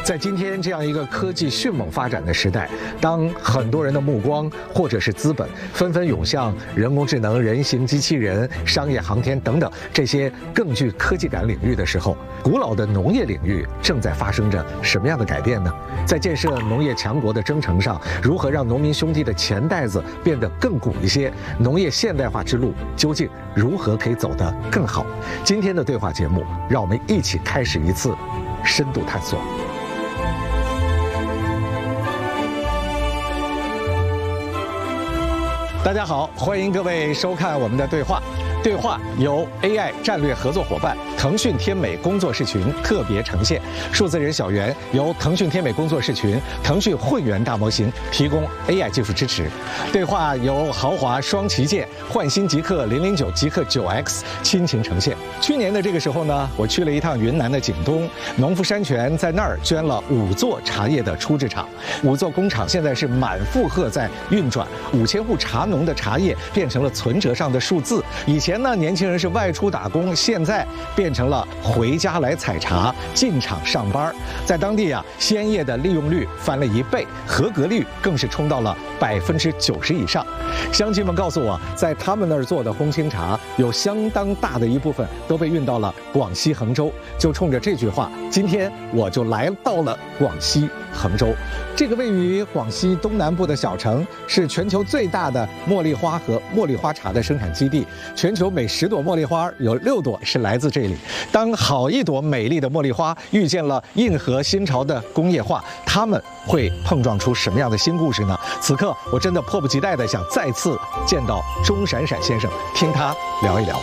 在今天这样一个科技迅猛发展的时代，当很多人的目光或者是资本纷纷涌向人工智能、人形机器人、商业航天等等这些更具科技感领域的时候，古老的农业领域正在发生着什么样的改变呢？在建设农业强国的征程上，如何让农民兄弟的钱袋子变得更鼓一些？农业现代化之路究竟如何可以走得更好？今天的对话节目，让我们一起开始一次深度探索。大家好，欢迎各位收看我们的对话。对话由 AI 战略合作伙伴腾讯天美工作室群特别呈现，数字人小圆由腾讯天美工作室群、腾讯混元大模型提供 AI 技术支持。对话由豪华双旗舰焕新极氪009极氪9X亲情呈现。去年的这个时候呢，我去了一趟云南的景东，农夫山泉在那儿捐了5座茶叶的初制厂，5座工厂现在是满负荷在运转，5000户茶农的茶叶变成了存折上的数字。以前呢，年轻人是外出打工，现在变成了回家来采茶，进厂上班。在当地啊，鲜叶的利用率翻了1倍，合格率更是冲到了90%以上。乡亲们告诉我，在他们那儿做的红青茶，有相当大的一部分都被运到了广西衡州。就冲着这句话，今天我就来到了广西衡州。这个位于广西东南部的小城，是全球最大的茉莉花和茉莉花茶的生产基地。全球每10朵茉莉花有6朵是来自这里。当好一朵美丽的茉莉花遇见了硬核新潮的工业化，它们会碰撞出什么样的新故事呢？此刻我真的迫不及待地想再次见到钟闪闪先生，听他聊一聊。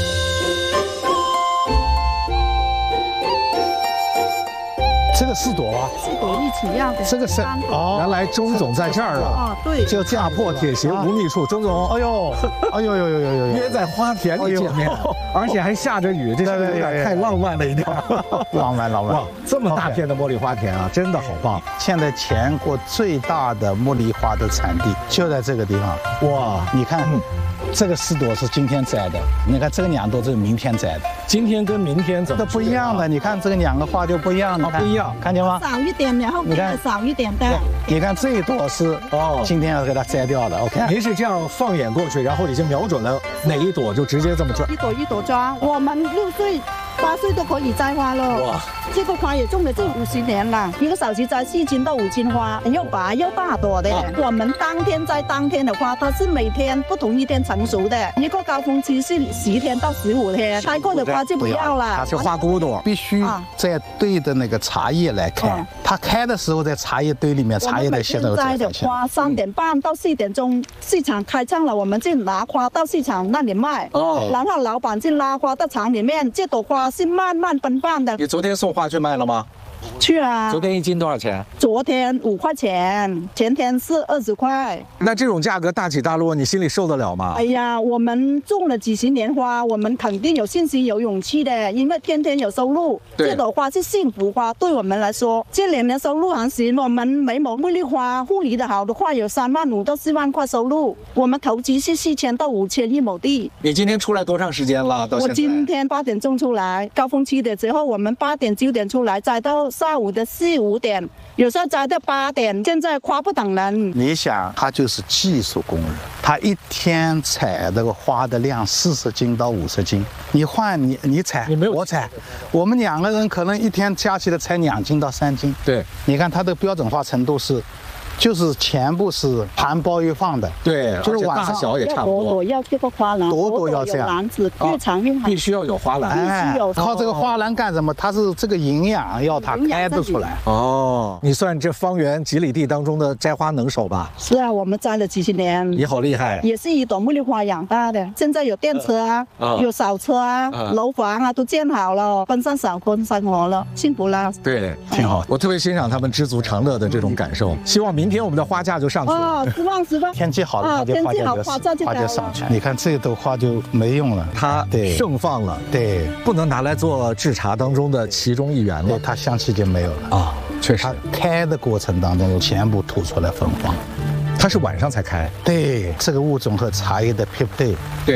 这个是朵啊， 是朵一起样的。 这个是哦，原来钟总在这儿啊。 哦，对， 就架破铁鞋无觅处。钟总， 哎呦，哎呦呦呦呦呦， 约在花田里见面，而且还下着雨，这是有点太浪漫了一点。 浪漫浪漫。哇， 这么大片的茉莉花田啊，真的好棒。 现在全国最大的茉莉花的产地就在这个地方。哇，你看。这个4朵是今天摘的，你看这个2朵是明天摘的。 今天跟明天怎么不一样的？你看这个2个花就不一样， 不一样， 看见吗？ 少一点，然后你看少一点的。 你看这一朵是今天要给它摘掉的。OK， 您是这样放眼过去，然后已经瞄准了哪一朵就直接这么抓？ 一朵一朵抓。我们6岁、8岁都可以摘花了。哇，这个花也种了这50年了，一个小时摘4斤到5斤花，又白又大朵的。我们当天摘当天的花，它是每天不同一天成熟的，一个高峰期是10天到15天，开过的花就不要了。 它是花骨朵， 必须在对的那个茶叶来开。它开的时候在茶叶堆里面，茶叶的线都摘的花3点半到4点钟市场开唱了，我们就拿花到市场那里卖。然后老板就拉花到厂里面，这朵花是慢慢奔放的。 你昨天送花去卖了吗？ 去啊！ 昨天1斤多少钱？ 昨天5块钱，前天是20块。 那这种价格大起大落，你心里受得了吗？ 哎呀，我们种了几10年花，我们肯定有信心、有勇气的，因为天天有收入。这朵花是幸福花，对我们来说，这2年收入还行。我们每亩茉莉花护理的好的话，有3万5到4万块收入。我们投资是4000到5000一亩地。 你今天出来多长时间了？ 我今天8点钟出来，高峰期的时候我们8点9点出来，摘到下午的4、5点，有时候摘到8点。现在花不等人。 你想，他就是技术工人，他一天采这个花的量40斤到50斤。你换你采，我采，我们2个人可能一天加起来采2斤到3斤。 对， 你看它的标准化程度是。就是全部是含苞欲放的， 对，就是大小也差不多。 我要这个花篮， 朵要这样， 篮子越长越好， 必须要有花篮。 哎，靠这个花篮干什么？它是这个营养要它开得出来。 哦，你算这方圆几里地当中的摘花能手吧？ 是啊，我们摘了几10年。 你好厉害！ 也是一朵茉莉花养大的。现在有电车啊，有扫车啊，楼房啊都建好了，奔上小婚生活了，幸福了。 对，挺好。我特别欣赏他们知足常乐的这种感受。希望明天我们的花价就上去了。 10万。 天气好了， 天气好，花价就上去。你看这朵花就没用了， 它盛放了， 对， 不能拿来做制茶当中的其中一员了， 它香气就没有了啊。 确实， 它开的过程当中全部吐出来芬芳。 它是晚上才开。 对，这个物种和茶叶的匹配， 对，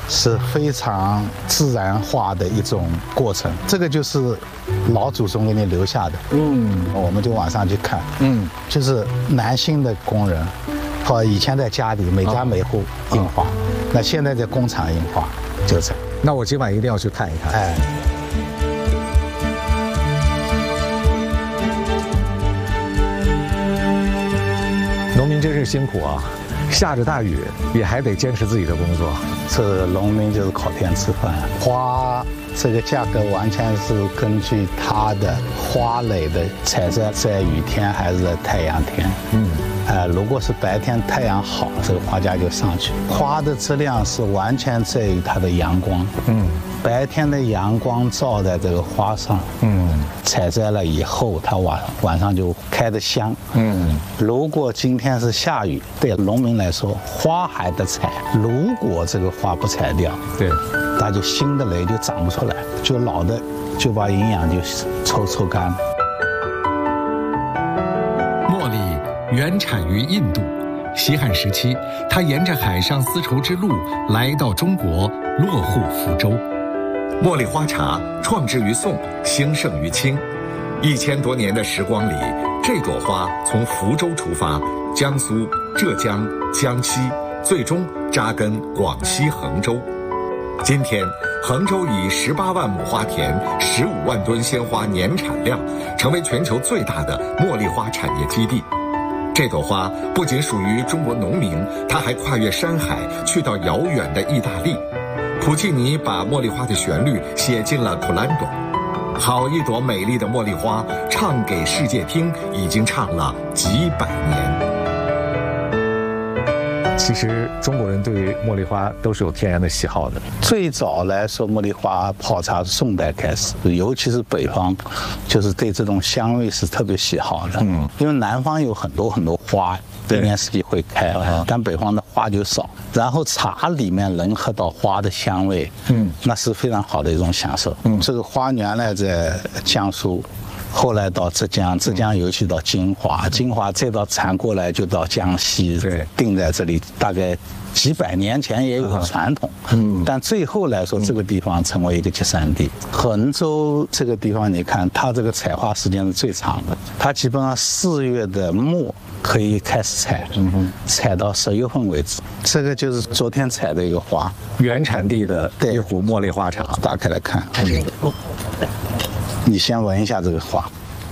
是非常自然化的一种过程，这个就是老祖宗给你留下的。我们就往上去看，就是男性的工人，以前在家里每家每户印花，那现在在工厂印花，就这样。 那我今晚一定要去看一看。 哎。 农民真是辛苦啊，下着大雨也还得坚持自己的工作。 这农民就是靠天吃饭。花这个价格完全是根据它的花蕾的采摘在雨天还是在太阳天。如果是白天太阳好，这个花价就上去。花的质量是完全在于它的阳光。白天的阳光照在这个花上，采摘了以后，它晚上就开得香。如果今天是下雨，对农民来说，花还得采。如果这个花不采掉， 对， 它就新的蕾就长不出来，就老的就把营养就抽干了。 茉莉原产于印度，西汉时期，它沿着海上丝绸之路来到中国，落户福州。 茉莉花茶创制于宋，兴盛于清。1000多年的时光里，这朵花从福州出发，江苏、浙江、江西，最终扎根广西衡州。今天，衡州以18万亩花田、15万吨鲜花年产量，成为全球最大的茉莉花产业基地。这朵花不仅属于中国农民，它还跨越山海，去到遥远的意大利。普契尼把茉莉花的旋律写进了图兰朵。好一朵美丽的茉莉花，唱给世界听，已经唱了几百年。 其实中国人对于茉莉花都是有天然的喜好的。 最早来说，茉莉花泡茶是宋代开始，尤其是北方，就是对这种香味是特别喜好的。因为南方有很多花，一年四季会开，但北方的花就少。然后茶里面能喝到花的香味，那是非常好的一种享受。这个花原来在江苏。后来到浙江，浙江尤其到金华，金华再到传过来就到江西，定在这里，大概几百年前也有传统。但最后来说，这个地方成为一个集散地。衡州这个地方，你看它这个采花时间是最长的，它基本上4月的末可以开始采，采到10月份为止。这个就是昨天采的一个花， 原产地的一壶茉莉花茶。 打开来看。你先闻一下这个花，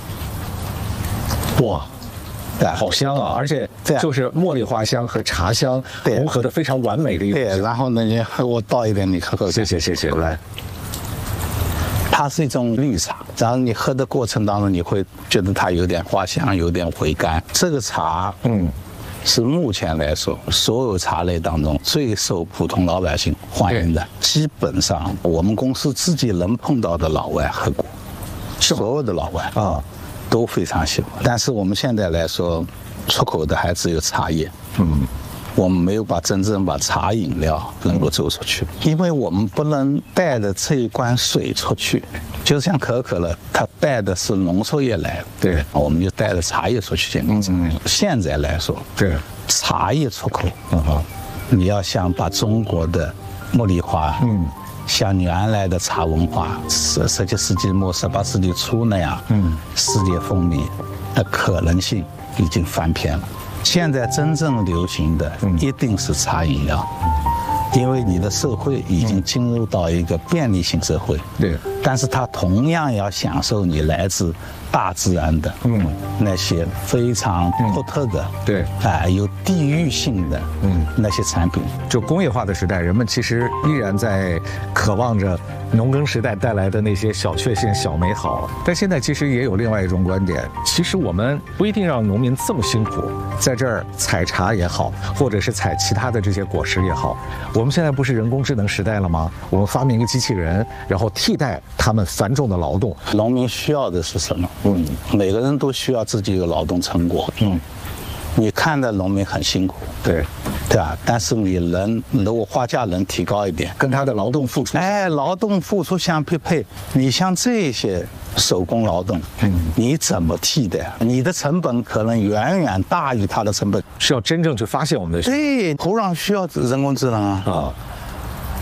哇，好香啊！而且就是茉莉花香和茶香融合的非常完美的一个。 对，然后呢，我倒一点，你喝。 谢谢，来。 它是一种绿茶，然后你喝的过程当中，你会觉得它有点花香，有点回甘。这个茶，是目前来说所有茶类当中最受普通老百姓欢迎的。基本上我们公司自己能碰到的老外喝过。所有的老外都非常喜欢，但是我们现在来说，出口的还只有茶叶。我们没有真正把茶饮料能够走出去，因为我们不能带着这一罐水出去，就像可口可乐，它带的是浓缩液来的， 对， 我们就带着茶叶出去。现在来说， 对， 茶叶出口，你要想把中国的茉莉花，像原来的茶文化，17世纪末18世纪初那样，世界风靡的可能性已经翻篇了。现在真正流行的一定是茶饮料，因为你的社会已经进入到一个便利性社会。 对， 但是它同样要享受你来自大自然的，那些非常独特的， 对， 有地域性的，那些产品。 就工业化的时代，人们其实依然在渴望着农耕时代带来的那些小确幸、小美好。但现在其实也有另外一种观点，其实我们不一定让农民这么辛苦，在这儿采茶也好，或者是采其他的这些果实也好，我们现在不是人工智能时代了吗？我们发明一个机器人，然后替代他们繁重的劳动。 农民需要的是什么？每个人都需要自己有劳动成果。你看的农民很辛苦，对吧？但是你如果花价能提高一点， 跟他的劳动付出， 劳动付出相匹配。你像这些手工劳动，你怎么替代？你的成本可能远远大于他的成本， 是要真正去发现我们的。 对，土壤需要人工智能啊。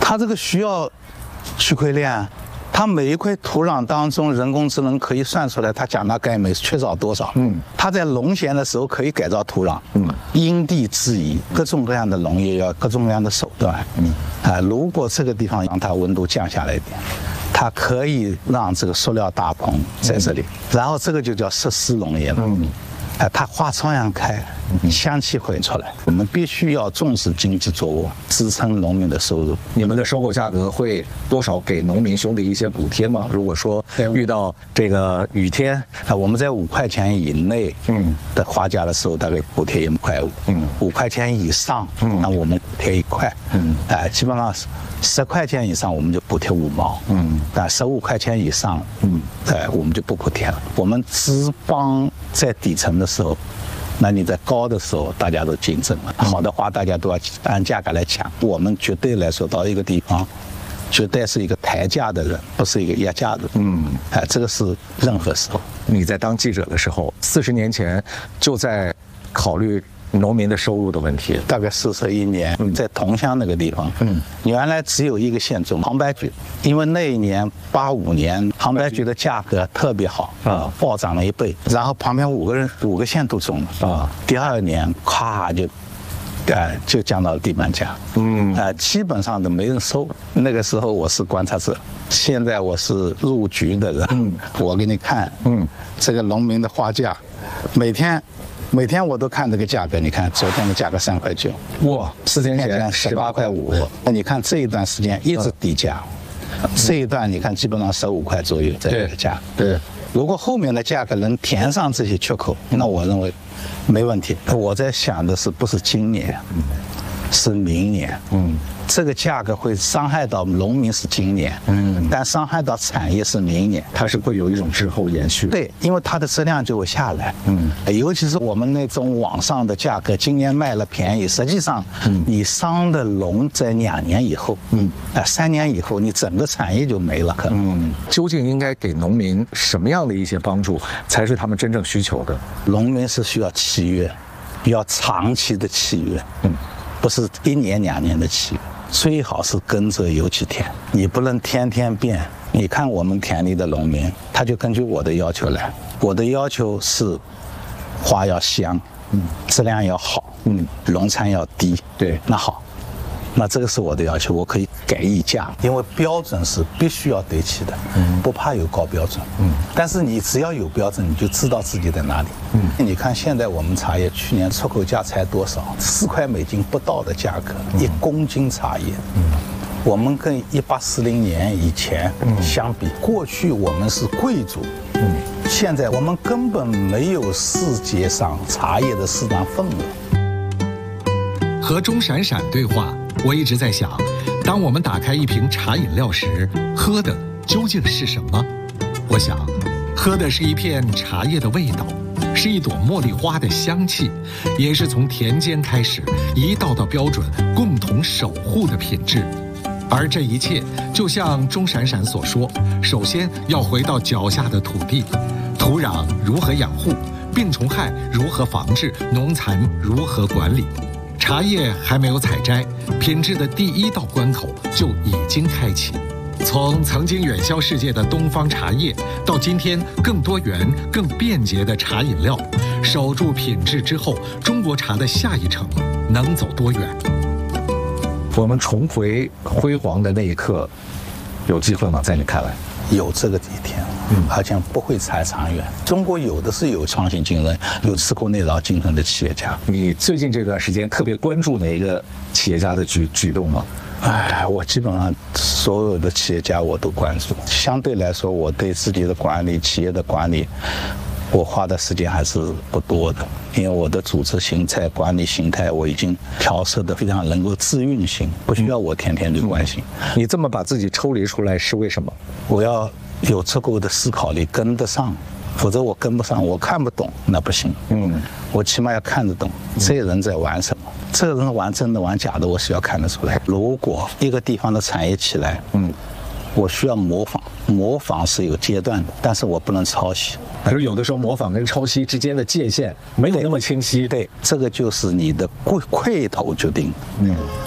它这个需要区块链。它每一块土壤当中，人工智能可以算出来它钾钠钙镁缺少多少。它在农闲的时候可以改造土壤。因地制宜，各种各样的农业要各种各样的手段。如果这个地方让它温度降下来一点，它可以让这个塑料大棚在这里，然后这个就叫设施农业了。它花朝阳开，香气会出来。我们必须要重视经济作物，支撑农民的收入。 你们的收购价格会多少给农民兄弟一些补贴吗？如果说遇到这个雨天， 我们在5块钱以内的花价的时候，大概补贴1块5，5块钱以上，那我们补贴1块，基本上10块钱以上我们就补贴5毛，但15块钱以上，我们就不补贴了。我们只帮在底层的时候，那你在高的时候大家都竞争了，好的花大家都要按价格来抢。我们绝对来说到一个地方，绝对是一个抬价的人，不是一个压价的。这个是任何时候。 你在当记者的时候，40年前就在考虑农民的收入的问题。 大概41年，在桐乡那个地方，原来只有一个县种杭白菊，因为那一年85年杭白菊的价格特别好暴涨了1倍，然后旁边5个县都种了第2年咵就降到了地板价，基本上都没人收。那个时候我是观察者，现在我是入局的人，我给你看，这个农民的花价，每天我都看这个价格，你看昨天的价格3块9， 哇，4天前 18块5，那你看这一段时间一直低价，这一段你看基本上15块左右这个价， 对。 如果后面的价格能填上这些缺口，那我认为没问题。我在想的是，不是今年，是明年。这个价格会伤害到农民是今年，但伤害到产业是明年， 它是会有一种滞后延续。 对，因为它的质量就会下来。尤其是我们那种网上的价格，今年卖了便宜，实际上你伤的农在2年以后，3年以后，你整个产业就没了。 究竟应该给农民什么样的一些帮助，才是他们真正需求的？ 农民是需要契约，要长期的契约，不是1年2年的契约。最好是跟着油漆田，你不能天天变。你看我们田里的农民，他就根据我的要求来。我的要求是花要香，质量要好，农残要低。对，那好，那这个是我的要求，我可以改议价，因为标准是必须要对齐的，不怕有高标准。但是你只要有标准，你就知道自己在哪里。你看现在我们茶叶去年出口价才多少？4块美金不到的价格，1公斤茶叶。我们跟1840年以前相比，过去我们是贵族，现在我们根本没有世界上茶叶的市场份额。 和钟闪闪对话，我一直在想，当我们打开一瓶茶饮料时，喝的究竟是什么？我想，喝的是一片茶叶的味道，是一朵茉莉花的香气，也是从田间开始一道道标准共同守护的品质。而这一切，就像钟闪闪所说，首先要回到脚下的土地，土壤如何养护，病虫害如何防治，农残如何管理。茶叶还没有采摘，品质的第一道关口就已经开启。从曾经远销世界的东方茶叶，到今天更多元、更便捷的茶饮料，守住品质之后，中国茶的下一程能走多远？ 我们重回辉煌的那一刻，有机会吗？在你看来， 有这个一天，而且不会太长远。中国有的是有创新精神、有吃苦耐劳精神的企业家。 你最近这段时间特别关注哪一个企业家的举动吗？ 我基本上所有的企业家我都关注。相对来说，我对自己的管理、企业的管理，我花的时间还是不多的，因为我的组织形态、管理形态我已经调设的非常能够自运行，不需要我天天去关心。 你这么把自己抽离出来是为什么？ 我要有足够的思考力跟得上，否则我跟不上，我看不懂那不行。我起码要看得懂这个人在玩什么，这个人玩真的玩假的，我是要看得出来。如果一个地方的产业起来，我需要模仿，模仿是有阶段的，但是我不能抄袭。 可是有的时候模仿跟抄袭之间的界限没有那么清晰。 对，这个就是你的块头决定。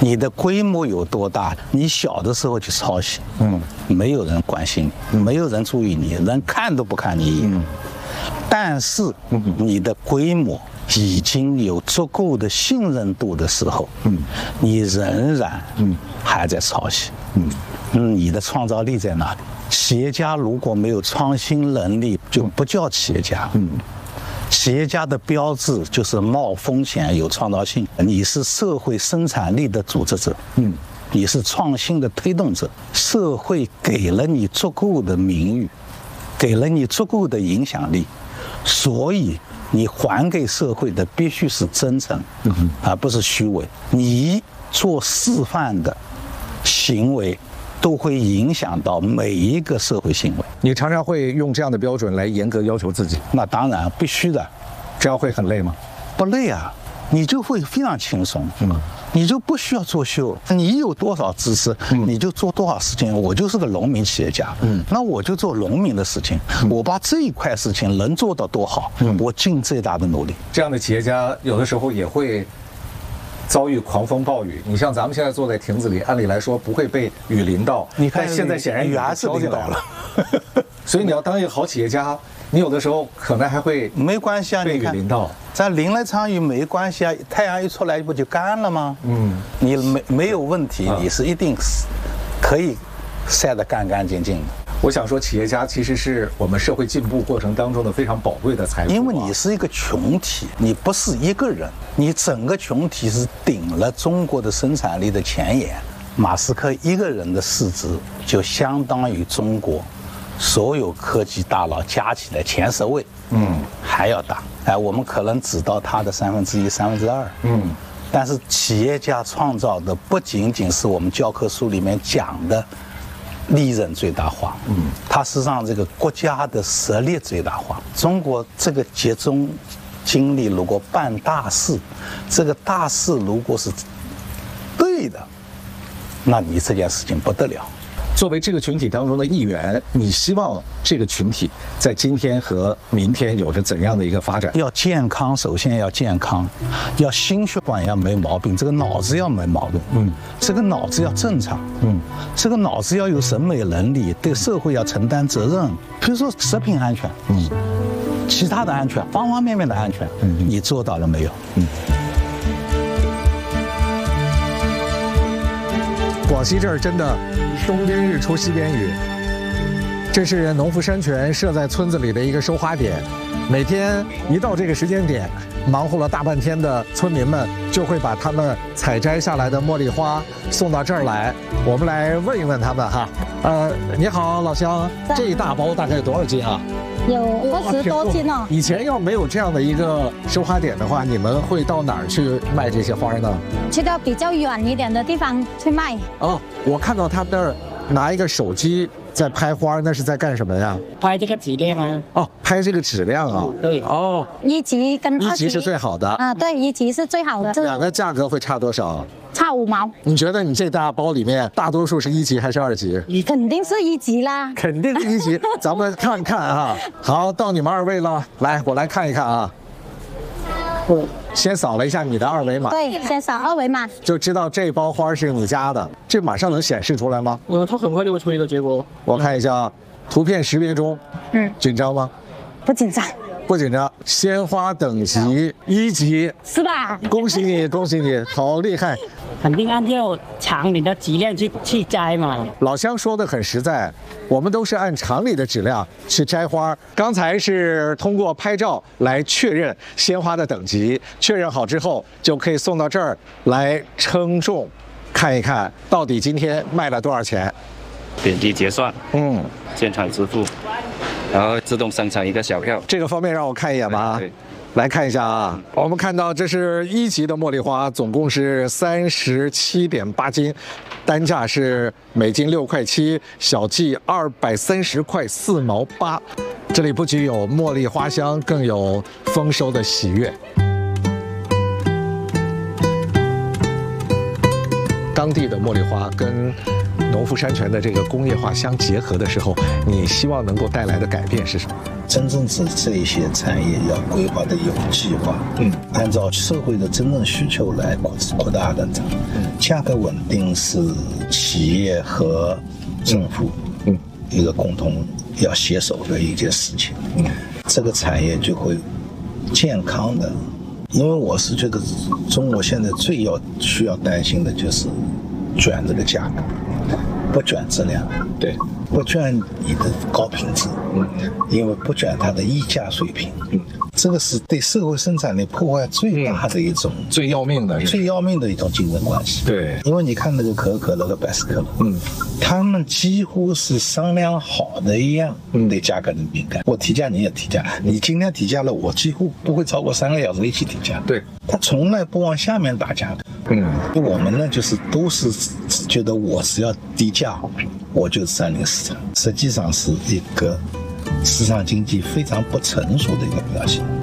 你的规模有多大？你小的时候去抄袭，没有人关心你，没有人注意你，人看都不看你一眼。但是你的规模已经有足够的信任度的时候，你仍然还在抄袭，你的创造力在哪里？企业家如果没有创新能力，就不叫企业家。企业家的标志就是冒风险、有创造性。你是社会生产力的组织者，你是创新的推动者。社会给了你足够的名誉，给了你足够的影响力，所以你还给社会的必须是真诚，而不是虚伪。你做示范的行为都会影响到每一个社会行为。 你常常会用这样的标准来严格要求自己？ 那当然必须的。 这样会很累吗？ 不累啊，你就会非常轻松。你就不需要作秀，你有多少知识，你就做多少事情。我就是个农民企业家，那我就做农民的事情，我把这一块事情能做到多好，我尽最大的努力。 这样的企业家有的时候也会遭遇狂风暴雨。你像咱们现在坐在亭子里，按理来说不会被雨淋到， 你看现在显然雨还是淋到了。 所以你要当一个好企业家，你有的时候可能还会没关系啊， 被雨淋到。 咱淋了场雨没关系啊，太阳一出来不就干了吗？你没有问题，你是一定可以晒得干干净净的。 我想说，企业家其实是我们社会进步过程当中的非常宝贵的财富。 因为你是一个群体，你不是一个人，你整个群体是顶了中国的生产力的前沿。马斯克一个人的市值就相当于中国所有科技大佬加起来前10位，还要大。我们可能只到他的1/3、2/3，但是企业家创造的不仅仅是我们教科书里面讲的利润最大化，它是让这个国家的实力最大化。中国这个集中精力如果办大事，这个大事如果是对的，那你这件事情不得了。 作为这个群体当中的一员，你希望这个群体在今天和明天有着怎样的一个发展？ 要健康，首先要健康，要心血管要没毛病，这个脑子要没毛病，这个脑子要正常，这个脑子要有审美能力，对社会要承担责任。比如说食品安全，其他的安全，方方面面的安全，你做到了没有？ 广西这儿真的东边日出西边雨，这是农夫山泉设在村子里的一个收花点。每天一到这个时间点，忙活了大半天的村民们就会把他们采摘下来的茉莉花送到这儿来。我们来问一问他们哈。你好，老乡，这一大包大概有多少斤啊？ 有20多斤哦。 以前要没有这样的一个收花点的话，你们会到哪儿去卖这些花呢？ 去到比较远一点的地方去卖。 哦，我看到他们那儿拿一个手机在拍花，那是在干什么呀？ 拍这个质量啊。 哦，拍这个质量啊。 对。 哦 ，1级跟2级是最好的啊。对，1级是最好的。 两个价格会差多少？ 差5毛。 你觉得你这大包里面大多数是1级还是2级？ 肯定是1级啦。 肯定是1级，咱们看看啊。好，到你们2位了，来，我来看一看啊。先扫了一下你的2维码。 对，先扫2维码， 就知道这包花是你家的。这马上能显示出来吗？ 它很快就会出一个结果。 我看一下，图片识别中，紧张吗？ 不紧张。 不紧张。鲜花等级1级， 是吧？ 恭喜你，恭喜你，好厉害！ 肯定按照厂里的质量去摘嘛。 老乡说的很实在，我们都是按厂里的质量去摘花。刚才是通过拍照来确认鲜花的等级，确认好之后就可以送到这儿来称重，看一看到底今天卖了多少钱。 点击结算，现场支付，然后自动生成一个小票。 这个方便让我看一眼吗？ 对。 来看一下啊，我们看到这是1级的茉莉花，总共是37.8斤，单价是每斤6块7，小计230块4毛8。这里不仅有茉莉花香，更有丰收的喜悦。当地的茉莉花跟农夫山泉的这个工业化相结合的时候，你希望能够带来的改变是什么？ 真正是这一些产业要规划的有计划，按照社会的真正需求来扩大的涨。价格稳定是企业和政府一个共同要携手的一件事情。这个产业就会健康的，因为我是觉得中国现在最需要担心的就是卷这个价格，不卷质量，对，不卷你的高品质，因为不卷它的溢价水平，这个是对社会生产力破坏最大的一种、 最要命的一种竞争关系。 对， 因为你看那个可口可乐和百事可乐，他们几乎是商量好的一样，对价格的敏感。我提价你也提价，你今天提价了，我几乎不会超过3个小时一起提价。对，他从来不往下面打价的。我们呢就是都是觉得我只要低价，我就占领市场，实际上是一个市场经济非常不成熟的一个表现。